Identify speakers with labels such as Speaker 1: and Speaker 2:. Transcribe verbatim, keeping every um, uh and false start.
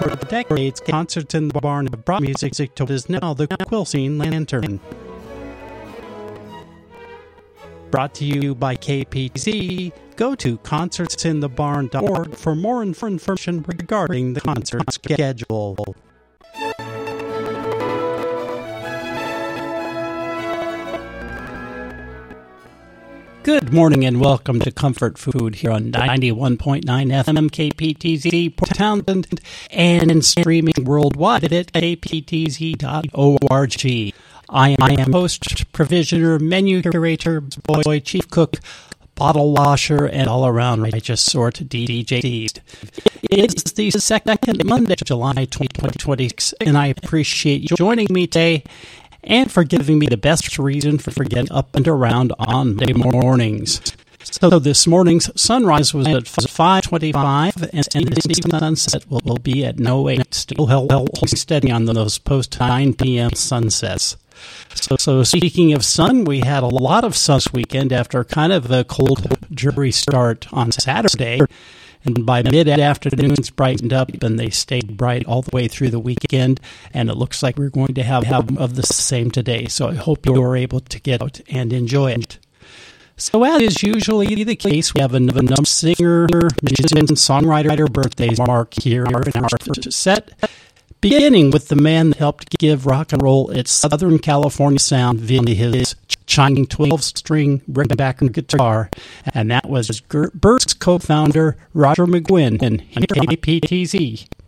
Speaker 1: For decades, Concerts in the Barn have brought music to what is now the Quilcene Lantern. Brought to you by K P T Z, go to concerts in the barn dot org for more information regarding the concert schedule. Good morning and welcome to Comfort Food here on ninety-one point nine F M K P T Z Port Townsend and streaming worldwide at k p t z dot org. I am, I am host, provisioner, menu curator, boy, chief cook, bottle washer, and all-around righteous sort D J. It's the second Monday, July twenty twenty-six, and I appreciate you joining me today and for giving me the best reason for getting up and around on Monday mornings. So this morning's sunrise was at five twenty-five, and the sunset will, will be at no eight, still held steady on those post nine p.m. sunsets. So, so speaking of sun, we had a lot of sun this weekend after kind of a cold, dreary start on Saturday. And by mid-afternoon, it's brightened up, and they stayed bright all the way through the weekend. And it looks like we're going to have, have of the same today. So I hope you are able to get out and enjoy it. So as is usually the case, we have another singer, musician, songwriter birthdays mark here in our first set, beginning with the man that helped give rock and roll its Southern California sound via his chiming twelve-string Rickenbacker guitar, and that was Bert's co-founder Roger McGuinn and K P T Z.